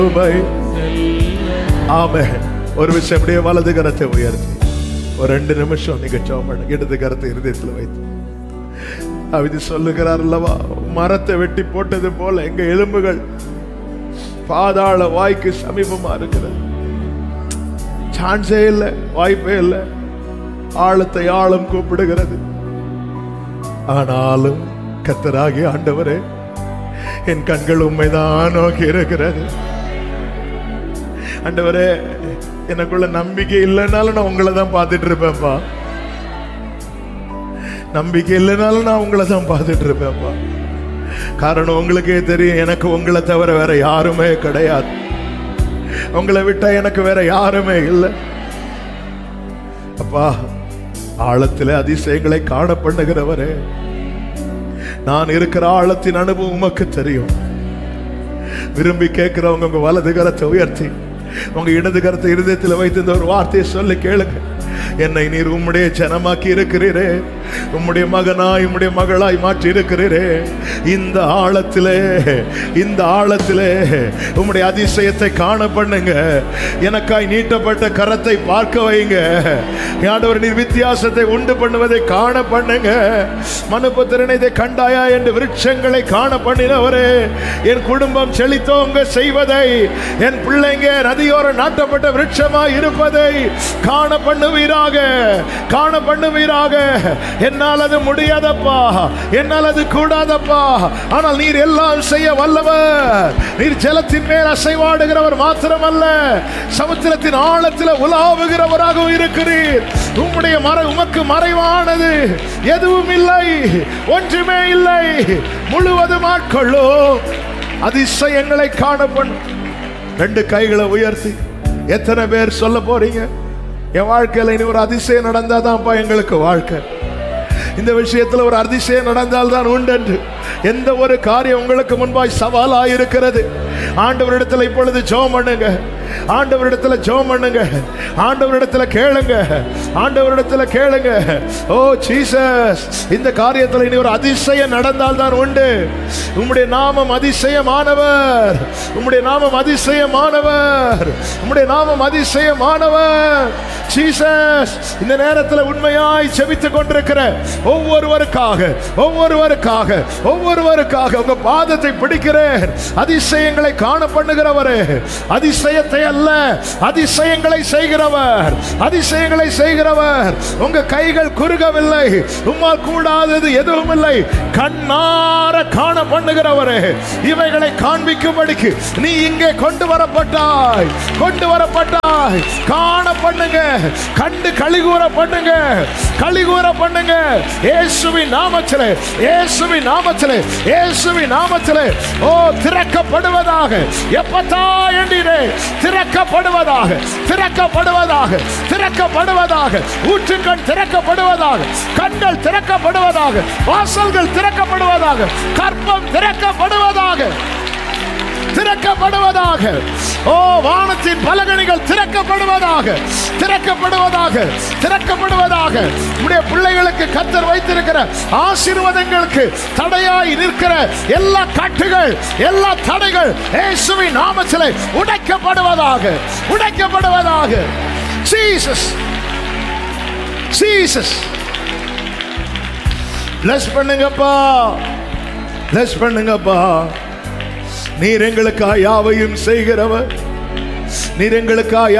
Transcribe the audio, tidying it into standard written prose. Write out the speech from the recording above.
ஆமென். ஒரு விஷயம், அப்படியே வலது கரத்தை உயர்த்தி ஒரு 2 நிமிஷம் நீங்க ஜெபம் பண்ணுங்க. இடது கரத்தை இருதயத்தில் வைத்து அவதி சொல்லுகிறார் அல்லவா, மரத்தை வெட்டி போட்டது போல எங்க எலும்புகள் பாதாள வாய்க்கு சமீபமா இருக்கிறது. சான்ஸே இல்லை, வாய்ப்பே இல்லை. ஆழத்தை ஆழம் கூப்பிடுகிறது. ஆனாலும் கர்த்தராகிய ஆண்டவரே, என் கண்கள் உண்மைதான் நோக்கி இருக்கிறது. ஆண்டவரே, எனக்குள்ள நம்பிக்கை இல்லைனாலும் நான் உங்களை தான் பார்த்துட்டு இருப்பேன்ப்பா. நம்பிக்கை இல்லைனாலும் நான் உங்களை தான் பார்த்துட்டு இருப்பேன்ப்பா. காரணம் உங்களுக்கே தெரியும், எனக்கு உங்களை தவிர வேற யாருமே கிடையாது. உங்களை விட்டா எனக்கு வேற யாருமே இல்லை. அப்பா, ஆழத்திலே அதிசயங்களை காண பண்ணுகிறவரே, நான் இருக்கிற ஆழத்தின் அனுபவம் உமக்கு தெரியும். விரும்பி கேட்கிறவங்க உங்க வலது கரத்தை உயர்த்தி உங்க இடது கரத்தை இருதயத்தில் வைத்து இந்த ஒரு வார்த்தையை சொல்லி கேளுங்க. என்னை நீர் உம்முடைய ஜனமாக்கி இருக்கிறீரே, உம்முடைய மகனாய் உம்முடைய மகளாய் மாற்றி இருக்கிறீரே. இந்த ஆழத்திலே உம்முடைய அதிசயத்தை காண பண்ணுங்க. எனக்காய் நீட்டப்பட்ட கரத்தை பார்க்க வைங்க. ஆண்டவர், நீர் வித்தியாசத்தை உண்டு பண்ணுவதை காண பண்ணுங்க. மனுபுத்திரனை இதை கண்டாயா என்று விருட்சங்களை காண பண்ணினவரே, என் குடும்பம் செழித்தோங்க செய்வதை, என் பிள்ளைங்க நதியோர நாட்டப்பட்ட விருட்சமாய் இருப்பதை காண பண்ணுவீராக, காண பண்ணுவீராக. என்னால் அது முடியாதப்பா, என்னால் அது கூடாதப்பா. ஆனால் நீர் எல்லாம் செய்ய வல்லவர். நீர் ஜலத்தின் மேல் அசைவாடுகிறவர் மாத்திரமல்ல, சமுத்திரத்தின் ஆழத்தில் உலாவுகிறவராகவும் இருக்கிறீர். உம்முடைய உமக்கு மறைவானது எதுவும் இல்லை, ஒன்றுமே இல்லை. முழுவதும் ஆட்கொள்ளும் அதிசயங்களை காண பண்ணும். 2 கைகளை உயர்த்தி எத்தனை பேர் சொல்ல போறீங்க, என் வாழ்க்கையில் இனி ஒரு அதிசயம் நடந்தாதான்ப்பா எங்களுக்கு வாழ்க்கை. இந்த விஷயத்தில் ஒரு அதிசயம் நடந்தால் தான் உண்டு என்று. எந்த ஒரு காரியம் உங்களுக்கு முன்பாய் சவாலாக இருக்கிறது, ஆண்டவரிடத்தில் இப்பொழுது ஜெபம் பண்ணுங்க. ஆண்டவரிடத்தில் ஜெபம் பண்ணுங்க. ஆண்டவரிடத்தில் கேளுங்க. ஆண்டவரிடத்தில் கேளுங்க. ஓ ஜீசஸ், இந்த காரியத்தில் இனி ஒரு அதிசயம் நடந்தால் தான் உண்டு. உம்முடைய நாமம் அதிசயமானவர், உம்முடைய நாமம் அதிசயமானவர், உம்முடைய நாமம் அதிசயமானவர். ஜீசஸ், இந்த நேரத்தில் உண்மையாய் செபித்துக் கொண்டிருக்கிற ஒவ்வொருவருக்காக உங்க பாதத்தை பிடிக்கிறேன். அதிசயங்களை காண பண்ணுகிறவரே, அதிசயத்தை அல்ல அதிசயங்களை செய்கிறவர், அதிசயங்களை செய்கிறவர். உங்க கைகள் குறுகவில்லை, உம்மால் கூடாதது எதுவும் இல்லை. கண்ணார காண பண்ணுகிறவரே, இவைகளை காண்பிக்கும்படிக்கு நீ இங்கே கொண்டு வரப்பட்டாய். காண பண்ணுங்க, கண்டு கலிகூற பண்ணுங்க, கலிகூற பண்ணுங்க. இயேசுவின் நாமத்திலே, இயேசுவின் நாமத்திலே, இயேசுவின் நாமத்திலே. ஓ திறக்கப்படுவதாக, எப்பதா என்றீரே, திறக்கப்படுவதாக, திறக்கப்படுவதாக, திறக்கப்படுவதாக. ஊற்றுக்கண் திறக்கப்படுவதாக, கண்கள் திறக்கப்படுவதாக, வாசல்கள் திறக்கப்படுவதாக, கற்பம் திறக்கப்படுவதாக, திறக்கப்படுவதாக. ஓ வானத்தின் பலகணிகள் திறக்கப்படுவதாக, திறக்கப்படுவதாக, திறக்கப்படுவதாக. உடைய பிள்ளைகளுக்கு கர்த்தர் வைத்திருக்கிற ஆசீர்வாதங்களுக்கு தடையாய் நிற்கிற எல்லா கட்டுகள், எல்லா தடைகள் இயேசுவின் நாமத்திலே உடைக்கப்படுவதாக, உடைக்கப்படுவதாக. ஜீசஸ், ஜீசஸ், bless பண்ணுங்கப்பா, bless பண்ணுங்கப்பா. நீர் எங்களுக்காக யாவையும் செய்கிறவர், நீர் எங்களுக்காக